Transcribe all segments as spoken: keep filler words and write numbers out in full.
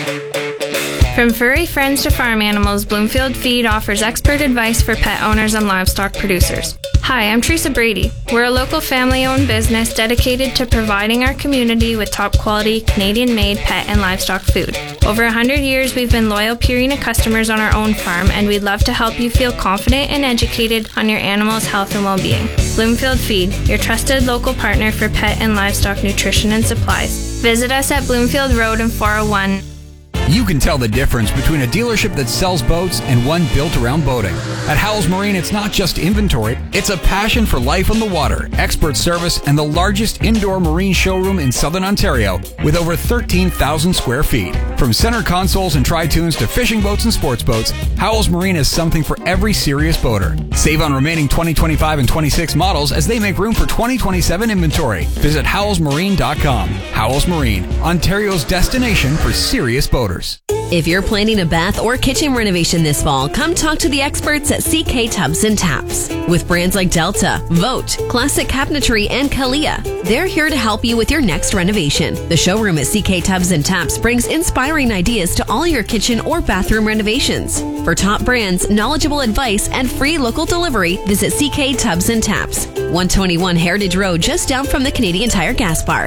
From furry friends to farm animals, Bloomfield Feed offers expert advice for pet owners and livestock producers. Hi, I'm Teresa Brady. We're a local family-owned business dedicated to providing our community with top-quality, Canadian-made pet and livestock food. Over one hundred years, we've been loyal Purina customers on our own farm, and we'd love to help you feel confident and educated on your animal's health and well-being. Bloomfield Feed, your trusted local partner for pet and livestock nutrition and supplies. Visit us at Bloomfield Road in four oh one. You can tell the difference between a dealership that sells boats and one built around boating. At Howells Marine, it's not just inventory, it's a passion for life on the water, expert service, and the largest indoor marine showroom in Southern Ontario with over thirteen thousand square feet. From center consoles and tri-tunes to fishing boats and sports boats, Howells Marine has something for every serious boater. Save on remaining twenty twenty-five and twenty-six models as they make room for twenty twenty-seven inventory. Visit howells marine dot com. Howells Marine, Ontario's destination for serious boaters. If you're planning a bath or kitchen renovation this fall, come talk to the experts at C K Tubs and Taps. With brands like Delta, Vote, Classic Cabinetry, and Kalia, they're here to help you with your next renovation. The showroom at C K Tubs and Taps brings inspiring ideas to all your kitchen or bathroom renovations. For top brands, knowledgeable advice, and free local delivery, visit C K Tubs and Taps, one twenty-one Heritage Road, just down from the Canadian Tire gas bar.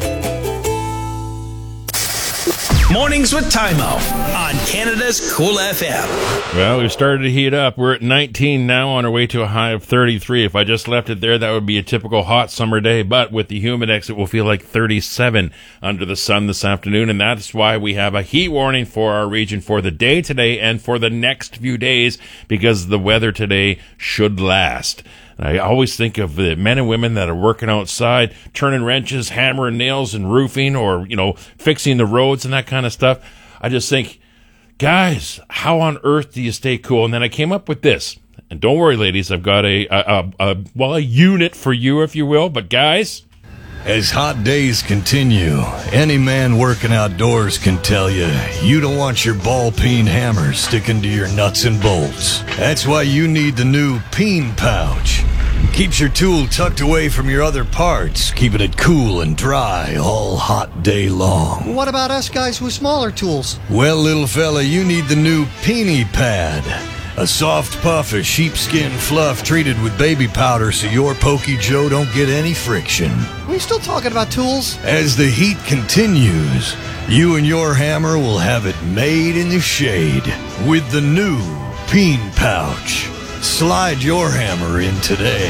Mornings with Timo on Canada's Cool F M. Well, we've started to heat up. We're at nineteen now, on our way to a high of thirty-three. If I just left it there, that would be a typical hot summer day. But with the Humidex, it will feel like thirty-seven under the sun this afternoon. And that's why we have a heat warning for our region for the day today and for the next few days, because the weather today should last. I always think of the men and women that are working outside, turning wrenches, hammering nails and roofing, or, you know, fixing the roads and that kind of stuff. I just think, guys, how on earth do you stay cool? And then I came up with this. And don't worry, ladies, I've got a, a, a, a well, a unit for you, if you will. But guys, as hot days continue, any man working outdoors can tell you, you don't want your ball-peen hammer sticking to your nuts and bolts. That's why you need the new Peen Pouch. Keeps your tool tucked away from your other parts, keeping it cool and dry all hot day long. What about us guys with smaller tools? Well, little fella, you need the new Peeny Pad. A soft puff of sheepskin fluff treated with baby powder so your Pokey Joe don't get any friction. We still talking about tools? As the heat continues, you and your hammer will have it made in the shade with the new Peen Pouch. Slide your hammer in today.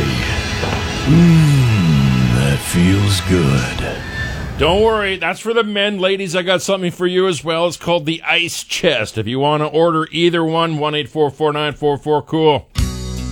Mmm, that feels good. don't worry, that's for the men. Ladies, I got something for you as well. It's called the Ice Chest. If you want to order either one, one eight four four nine four four cool.